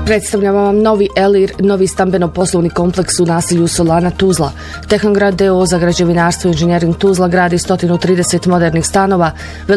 Predstavljamo vam novi Elir, novi stambeno-poslovni kompleks u naselju Solana Tuzla. Tehnograd DO za građevinarstvo i inženjering Tuzla gradi 130 modernih stanova,